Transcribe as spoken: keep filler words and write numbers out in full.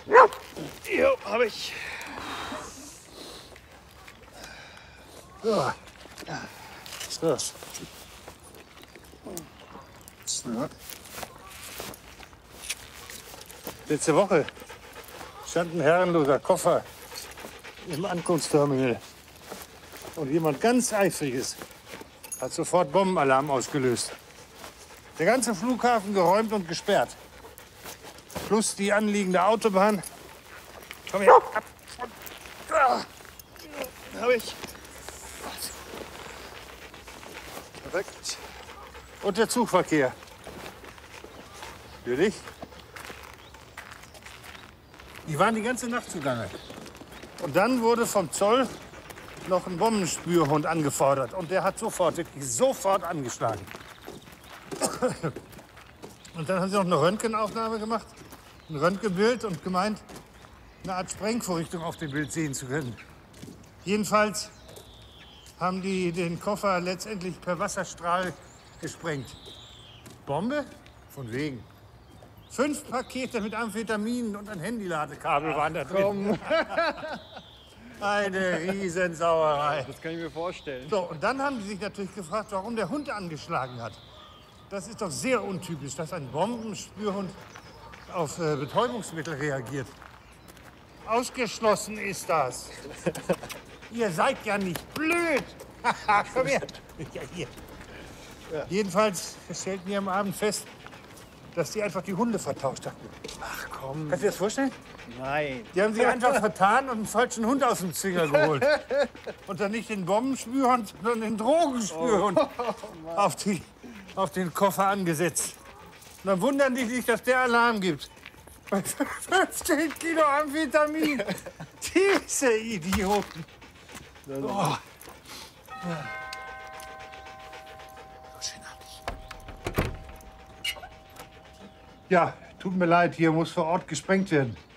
Jo, hab ich. So. Was ist das? Ja. Letzte Woche stand ein herrenloser Koffer im Ankunftsterminal. Und jemand ganz Eifriges hat sofort Bombenalarm ausgelöst. Der ganze Flughafen geräumt und gesperrt. Plus die anliegende Autobahn. Komm her. Ah, hab ich. Perfekt. Und der Zugverkehr. Für dich? Die waren die ganze Nacht zugange. Und dann wurde vom Zoll noch ein Bombenspürhund angefordert. Und der hat sofort, wirklich sofort angeschlagen. Und dann haben sie noch eine Röntgenaufnahme gemacht, ein Röntgenbild und gemeint, eine Art Sprengvorrichtung auf dem Bild sehen zu können. Jedenfalls haben die den Koffer letztendlich per Wasserstrahl gesprengt. Bombe? Von wegen. Fünf Pakete mit Amphetaminen und ein Handyladekabel waren da drin. Eine Riesensauerei. Das kann ich mir vorstellen. So, und dann haben sie sich natürlich gefragt, warum der Hund angeschlagen hat. Das ist doch sehr untypisch, dass ein Bombenspürhund auf äh, Betäubungsmittel reagiert. Ausgeschlossen ist das. Ihr seid ja nicht blöd. Komm her. Ja, hier. Ja. Jedenfalls stellten wir am Abend fest, dass die einfach die Hunde vertauscht hatten. Ach komm. Kannst du dir das vorstellen? Nein. Die haben sich einfach vertan und einen falschen Hund aus dem Zwinger geholt. Und dann nicht den Bombenspürhund, sondern den Drogenspürhund oh, auf, die, auf den Koffer angesetzt. Und dann wundern die sich, dass der Alarm gibt. Bei fünfzehn Kilo Amphetamin. Diese Idioten. Oh. Ja, tut mir leid, hier muss vor Ort gesprengt werden.